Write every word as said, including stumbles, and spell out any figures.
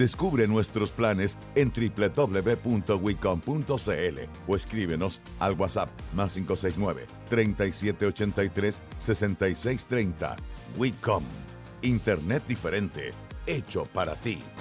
Descubre nuestros planes en doble u doble u doble u punto wicom punto c l o escríbenos al WhatsApp más cinco seis nueve, treinta y siete ochenta y tres, sesenta y seis treinta. Wicom. Internet diferente, hecho para ti.